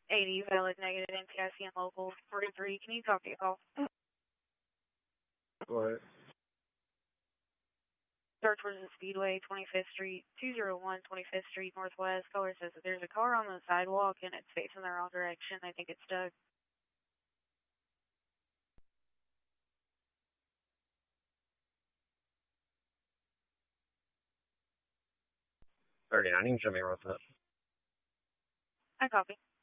80 valid negative NCIC and local 43. Can you copy a call? Go ahead. Search was the Speedway, 25th Street, 201 25th Street Northwest. Caller says that there's a car on the sidewalk and it's facing the wrong direction. I think it's Doug. 39, Jimmy, what's up? I copy.